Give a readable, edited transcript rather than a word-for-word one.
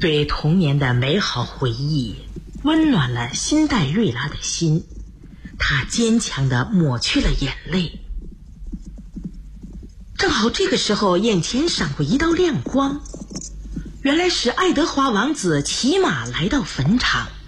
对童年的美好回忆温暖了辛黛瑞拉的心，她坚强地抹去了眼泪。正好这个时候，眼前闪过一道亮光，原来是爱德华王子骑马来到坟场。